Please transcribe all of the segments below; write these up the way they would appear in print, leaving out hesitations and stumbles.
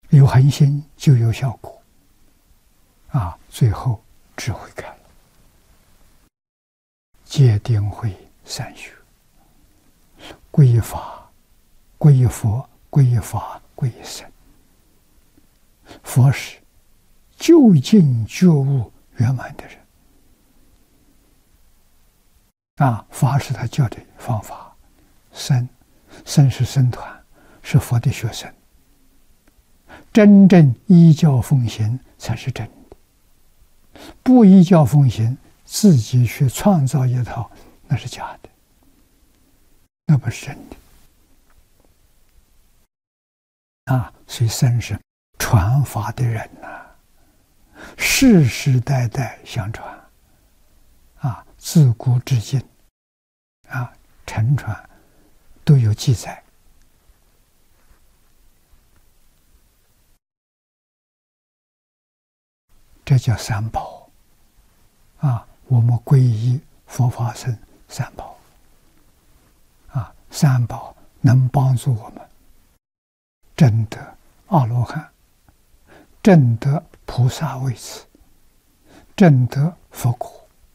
有恒心就有效果，最后智慧开了，戒定慧三学，归法、归佛、归法、归僧。佛是究竟觉悟圆满的人，法是他教的方法，僧是僧团，是佛的学生。真正依教奉行才是真的，不依教奉行，自己去创造一套，那是假的，那不是真的。所以僧是传法的人世世代代相传，自古至今，沉传都有记载。这叫三宝，我们皈依佛法僧三宝，三宝能帮助我们证得阿罗汉，证得菩萨位次，证得佛果。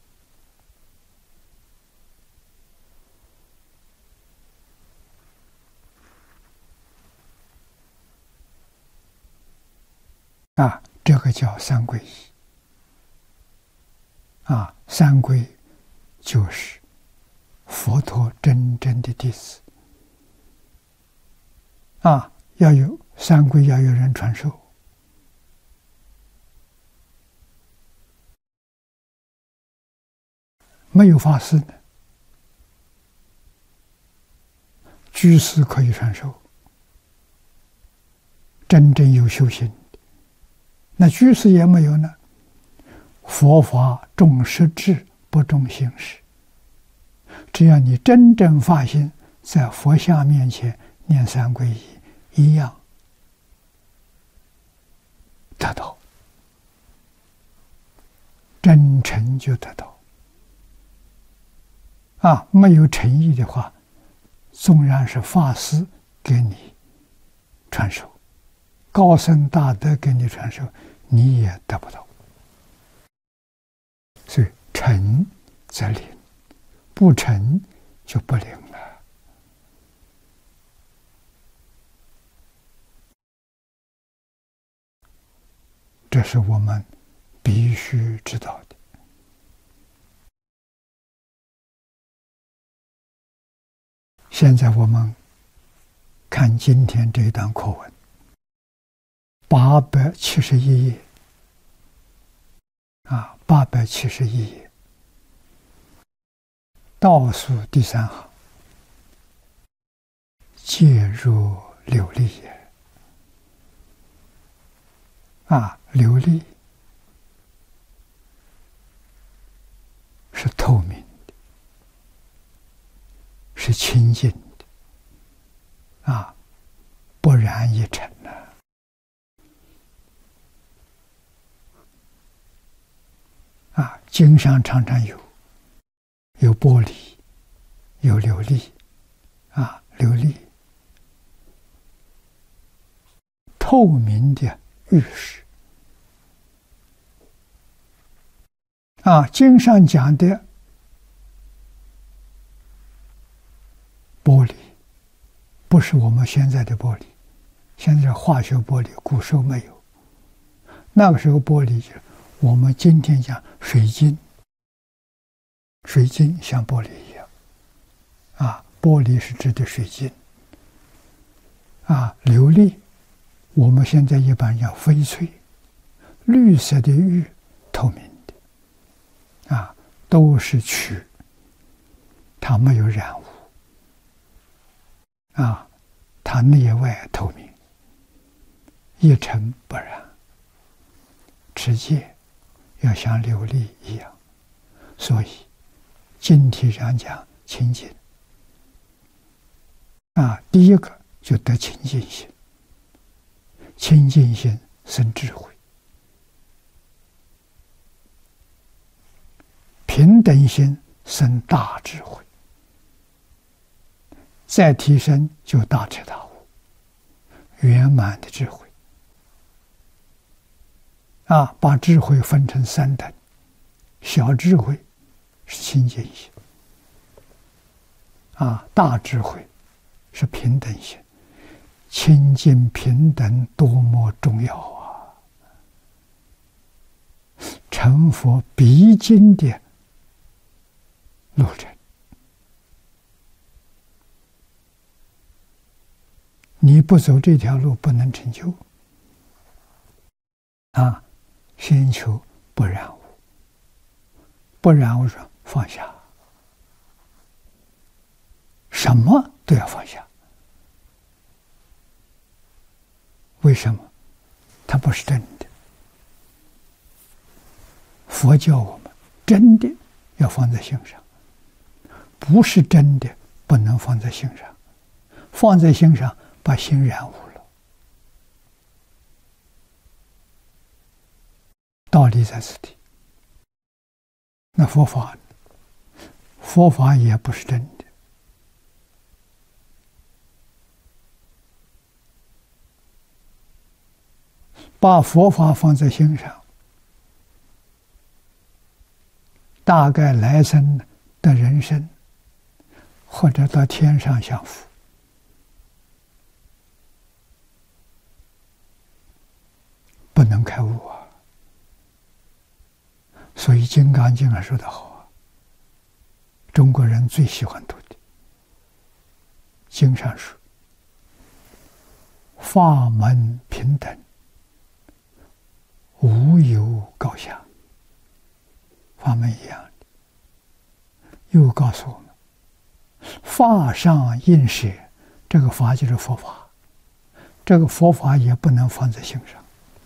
这个叫三皈依。三皈就是佛陀真正的弟子。要有三皈，要有人传授。没有法师呢，居士可以传授，真正有修行。那居士也没有呢。佛法重实质，不重形式。只要你真正发心，在佛像面前念三皈依，一样得到，真诚就得到。没有诚意的话，纵然是法师给你传授，高僧大德给你传授，你也得不到。所以诚则灵，不诚就不灵了。这是我们必须知道的。现在我们看今天这一段课文，871页，871页，倒数第3行，介入琉璃也。琉璃是透明的，是清净的，不染一尘经上常常有玻璃，有琉璃，琉璃透明的玉石。经上讲的玻璃不是我们现在的玻璃，现在化学玻璃，古时候没有。那个时候玻璃就是我们今天讲水晶，水晶像玻璃一样，玻璃是指的水晶。琉璃我们现在一般叫翡翠，绿色的玉，透明的，都是曲，它没有染污，它内外透明，一尘不染。持戒要像琉璃一样，所以经题上讲清净，第一个就得清净心，清净心生智慧，平等心生大智慧，再提升就大彻大悟，圆满的智慧。 把智慧分成三等，小智慧是清净心，大智慧是平等心。清净平等多么重要啊！成佛必经的路程，你不走这条路不能成就。先求不染污，不染污说放下，什么都要放下。为什么？它不是真的。佛教我们真的要放在心上，不是真的不能放在心上，放在心上把心染污了。道理在此地。那佛法也不是真的。把佛法放在心上，大概来生的人生，或者到天上享福。不能开悟啊！所以《金刚经》上说得好啊，中国人最喜欢读的经上说：“法门平等，无有高下。”法门一样的，又告诉我们：“法上应舍。”这个法就是佛法，这个佛法也不能放在心上。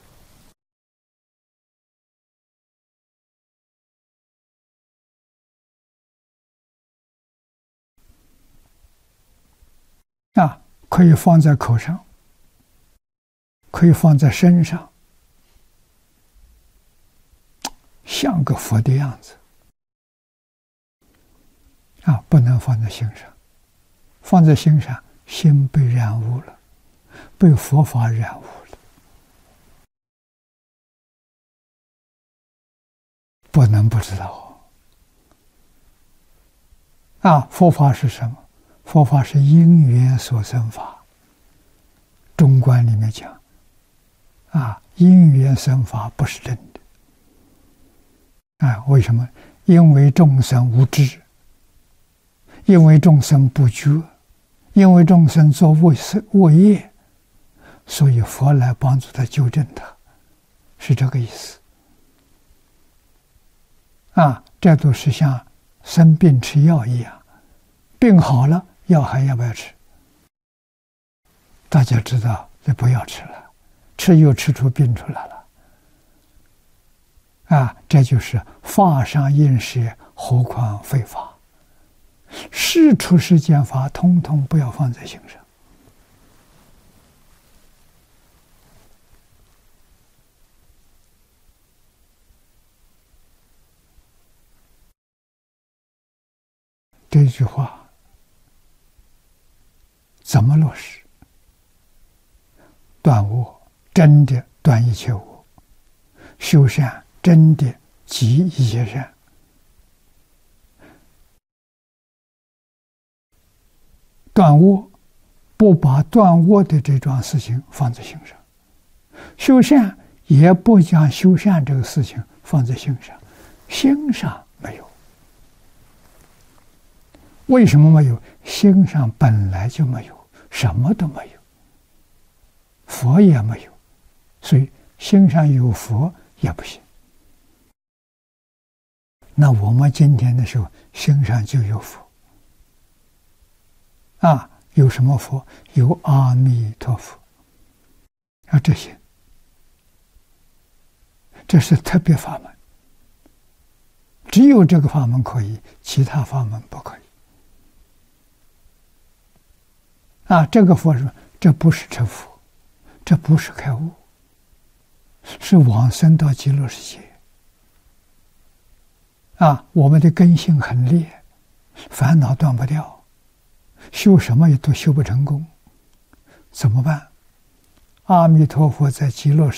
可以放在口上，可以放在身上，像个佛的样子。不能放在心上，放在心上，心被染污了，被佛法染污了。不能不知道佛法是什么？佛法是因缘所生法。中观里面讲因缘生法不是真的。为什么？因为众生无知，因为众生不觉，因为众生做恶业，所以佛来帮助他纠正他，是这个意思。这都是像生病吃药一样，病好了，药还要不要吃？大家知道，就不要吃了，吃又吃出病出来了。这就是法上应舍，何况非法。是出世间法，通通不要放在心上。这句话怎么落实？断我，真的断一切我；修善，真的积一切善。断我，不把断我的这桩事情放在心上；修善，也不将修善这个事情放在心上。心上没有。为什么没有？心上本来就没有，什么都没有，佛也没有，所以心上有佛也不行。那我们今天的时候，心上就有佛有什么佛？有阿弥陀佛这些，这是特别法门，只有这个法门可以，其他法门不可以。这个佛说，这不是成佛，这不是开悟，是往生到极乐世界。我们的根性很劣，烦恼断不掉，修什么也都修不成功，怎么办？阿弥陀佛在极乐世